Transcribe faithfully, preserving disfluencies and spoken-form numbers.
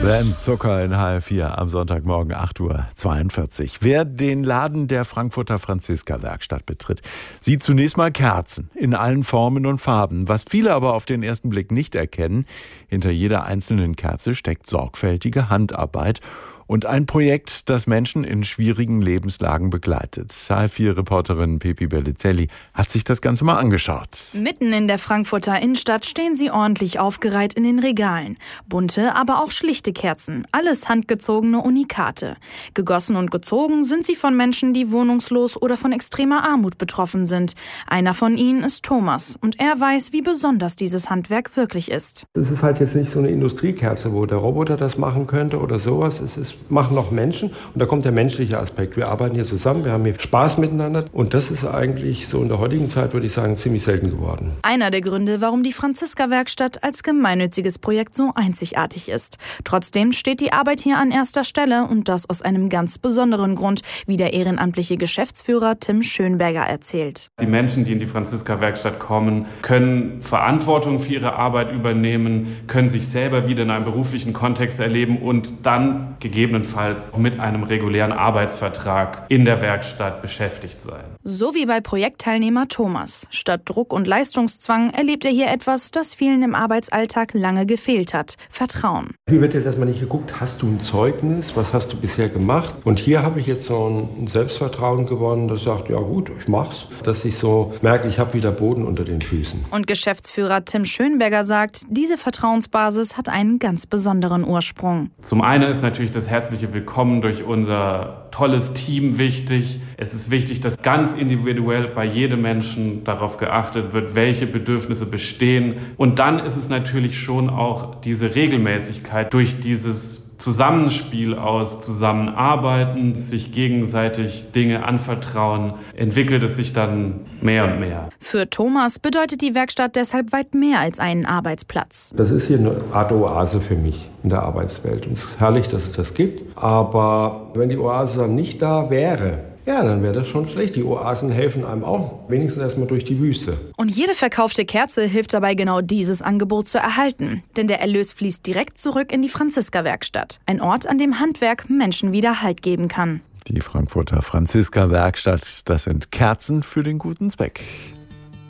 Bernd Zucker in H R vier am Sonntagmorgen acht Uhr zweiundvierzig. Wer den Laden der Frankfurter Franziska-Werkstatt betritt, sieht zunächst mal Kerzen in allen Formen und Farben. Was viele aber auf den ersten Blick nicht erkennen, hinter jeder einzelnen Kerze steckt sorgfältige Handarbeit und ein Projekt, das Menschen in schwierigen Lebenslagen begleitet. H R vier-Reporterin Pepi Bellizelli hat sich das Ganze mal angeschaut. Mitten in der Frankfurter Innenstadt stehen sie ordentlich aufgereiht in den Regalen. Bunte, aber auch schlichte Kerzen, alles handgezogene Unikate. Gegossen und gezogen sind sie von Menschen, die wohnungslos oder von extremer Armut betroffen sind. Einer von ihnen ist Thomas und er weiß, wie besonders dieses Handwerk wirklich ist. Es ist halt jetzt nicht so eine Industriekerze, wo der Roboter das machen könnte oder sowas. Es ist machen noch Menschen und da kommt der menschliche Aspekt. Wir arbeiten hier zusammen, wir haben hier Spaß miteinander und das ist eigentlich so in der heutigen Zeit, würde ich sagen, ziemlich selten geworden. Einer der Gründe, warum die Franziska-Werkstatt als gemeinnütziges Projekt so einzigartig ist. Trotzdem steht die Arbeit hier an erster Stelle und das aus einem ganz besonderen Grund, wie der ehrenamtliche Geschäftsführer Tim Schönberger erzählt. Die Menschen, die in die Franziska-Werkstatt kommen, können Verantwortung für ihre Arbeit übernehmen, können sich selber wieder in einem beruflichen Kontext erleben und dann gegebenenfalls mit einem regulären Arbeitsvertrag in der Werkstatt beschäftigt sein. So wie bei Projektteilnehmer Thomas. Statt Druck und Leistungszwang erlebt er hier etwas, das vielen im Arbeitsalltag lange gefehlt hat: Vertrauen. Hier wird jetzt erstmal nicht geguckt, hast du ein Zeugnis, was hast du bisher gemacht? Und hier habe ich jetzt so ein Selbstvertrauen gewonnen, das sagt, ja gut, ich mach's. Dass ich so merke, ich habe wieder Boden unter den Füßen. Und Geschäftsführer Tim Schönberger sagt, diese Vertrauensbasis hat einen ganz besonderen Ursprung. Zum einen ist natürlich das herzliche Willkommen durch unser tolles Team wichtig. Es ist wichtig, dass ganz individuell bei jedem Menschen darauf geachtet wird, welche Bedürfnisse bestehen. Und dann ist es natürlich schon auch diese Regelmäßigkeit durch dieses Zusammenspiel aus Zusammenarbeiten, sich gegenseitig Dinge anvertrauen, entwickelt es sich dann mehr und mehr. Für Thomas bedeutet die Werkstatt deshalb weit mehr als einen Arbeitsplatz. Das ist hier eine Art Oase für mich in der Arbeitswelt. Und es ist herrlich, dass es das gibt. Aber wenn die Oase dann nicht da wäre, ja, dann wäre das schon schlecht. Die Oasen helfen einem auch, wenigstens erstmal durch die Wüste. Und jede verkaufte Kerze hilft dabei, genau dieses Angebot zu erhalten. Denn der Erlös fließt direkt zurück in die Franziska-Werkstatt. Ein Ort, an dem Handwerk Menschen wieder Halt geben kann. Die Frankfurter Franziska-Werkstatt, das sind Kerzen für den guten Zweck.